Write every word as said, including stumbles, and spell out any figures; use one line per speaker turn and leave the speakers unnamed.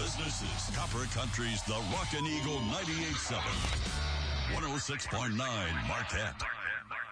This is Copper Country's The Rockin' Eagle ninety-eight point seven. one oh six point nine Marquette.